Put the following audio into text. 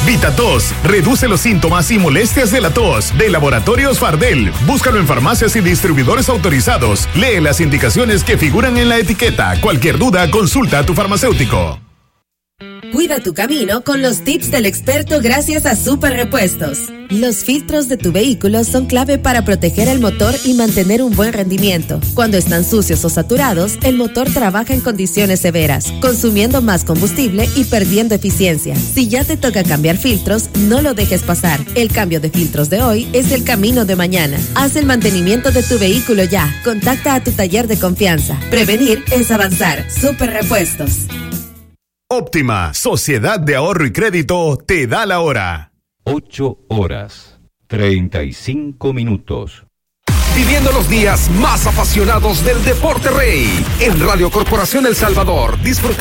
VitaTos reduce los síntomas y molestias de la tos. De Laboratorios Fardel. Búscalo en farmacias y distribuidores autorizados. Lee las indicaciones que figuran en la etiqueta. Cualquier duda, consulta a tu farmacéutico. Cuida tu camino con los tips del experto gracias a Super Repuestos. Los filtros de tu vehículo son clave para proteger el motor y mantener un buen rendimiento. Cuando están sucios o saturados, el motor trabaja en condiciones severas, consumiendo más combustible y perdiendo eficiencia. Si ya te toca cambiar filtros, no lo dejes pasar. El cambio de filtros de hoy es el camino de mañana. Haz el mantenimiento de tu vehículo ya. Contacta a tu taller de confianza. Prevenir es avanzar. Super Repuestos. Óptima, Sociedad de Ahorro y Crédito, te da la hora. 8:35. Viviendo los días más apasionados del deporte rey. En Radio Corporación El Salvador, disfruta